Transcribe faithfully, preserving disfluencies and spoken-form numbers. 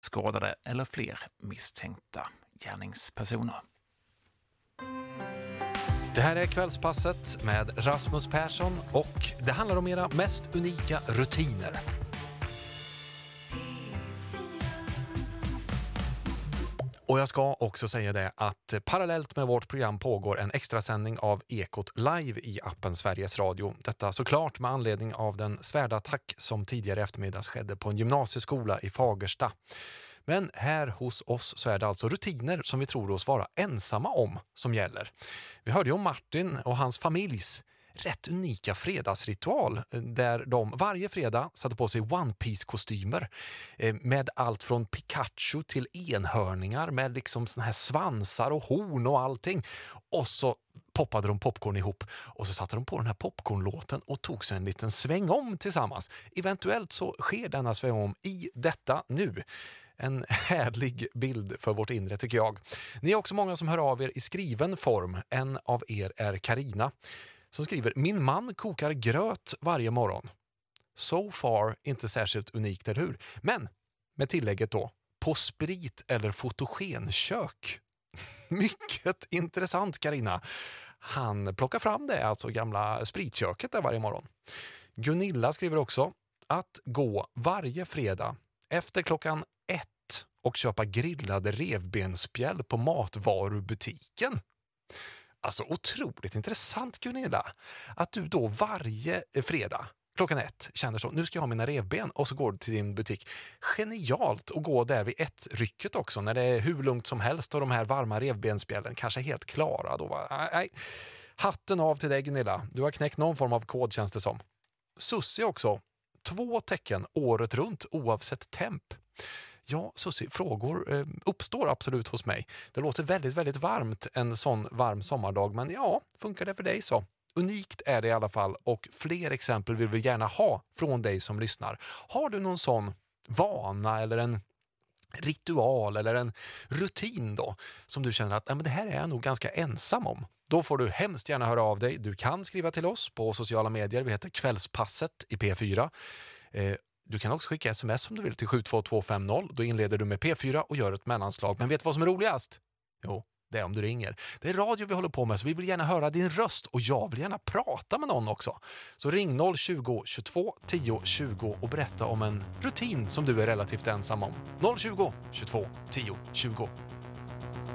skadade eller fler misstänkta gärningspersoner. Det här är Kvällspasset med Rasmus Persson och det handlar om era mest unika rutiner. Och jag ska också säga det att parallellt med vårt program pågår en extrasändning av Ekot live i appen Sveriges Radio. Detta såklart med anledning av den svärdattack som tidigare eftermiddags skedde på en gymnasieskola i Fagersta. Men här hos oss så är det alltså rutiner som vi tror oss vara ensamma om som gäller. Vi hörde ju om Martin och hans familjs rätt unika fredagsritual där de varje fredag satte på sig One Piece-kostymer med allt från Pikachu till enhörningar med liksom såna här svansar och horn och allting. Och så poppade de popcorn ihop och så satte de på den här popcornlåten och tog sig en liten sväng om tillsammans. Eventuellt så sker denna sväng om i detta nu. En härlig bild för vårt inre tycker jag. Ni är också många som hör av er i skriven form. En av er är Karina som skriver: min man kokar gröt varje morgon. So far inte särskilt unikt, eller hur? Men med tillägget då, på sprit eller fotogenkök. Mycket intressant, Karina. Han plockar fram det, alltså gamla spritköket där varje morgon. Gunilla skriver också att gå varje fredag efter klockan ett och köpa grillade revbensspjäll på matvarubutiken. Alltså otroligt intressant, Gunilla, att du då varje fredag klockan ett känner så, nu ska jag ha mina revben, och så går du till din butik. Genialt att gå där vid ett rycket också när det är hur lugnt som helst och de här varma revbensspjällen kanske helt klara då, va? Nej, hatten av till dig, Gunilla. Du har knäckt någon form av kod, känns det som. Sussi också. Två tecken året runt oavsett temp. Ja, Sussi, frågor eh, uppstår absolut hos mig. Det låter väldigt, väldigt varmt en sån varm sommardag, men ja, funkar det för dig så? Unikt är det i alla fall, och fler exempel vill vi gärna ha från dig som lyssnar. Har du någon sån vana eller en ritual eller en rutin då som du känner att nej, men det här är jag nog ganska ensam om? Då får du hemskt gärna höra av dig. Du kan skriva till oss på sociala medier. Vi heter Kvällspasset i P fyra. Eh, Du kan också skicka sms om du vill till sju två två fem noll. Då inleder du med P fyra och gör ett mellanslag. Men vet du vad som är roligast? Jo, det är om du ringer. Det är radio vi håller på med, så vi vill gärna höra din röst. Och jag vill gärna prata med någon också. Så ring noll tjugo, tjugotvå, tio, tjugo och berätta om en rutin som du är relativt ensam om. noll tjugo, tjugotvå, tio, tjugo.